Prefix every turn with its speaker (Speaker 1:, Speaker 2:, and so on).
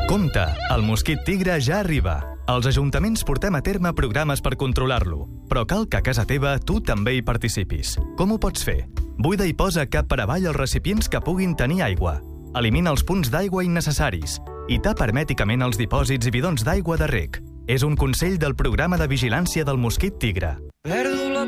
Speaker 1: Compte, el mosquit tigre ja arriba. Els ajuntaments portem a terme programes per controlar-lo, però cal que a casa teva tu també hi participis. Com ho pots fer? Buida i posa cap per avall els recipients que puguin tenir aigua. Elimina els punts d'aigua innecessaris i tapa hermèticament els dipòsits i bidons d'aigua de reg. És un consell del programa de vigilància del mosquit tigre.
Speaker 2: Perdo la